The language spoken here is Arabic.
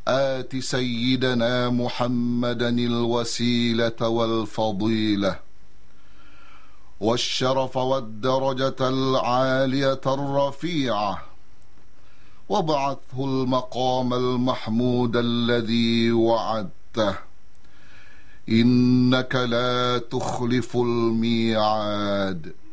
آت سيدنا محمدا الوسيلة والفضيلة والشرف والدرجة العالية الرفيعة، وابعثه المقام المحمود الذي وعدته، إنك لا تخلف الميعاد.